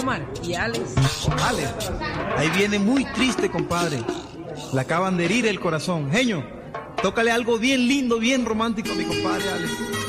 Omar, ¿y Alex? Alex, ahí viene muy triste, compadre. Le acaban de herir el corazón. Genio, tócale algo bien lindo, bien romántico a mi compadre Alex.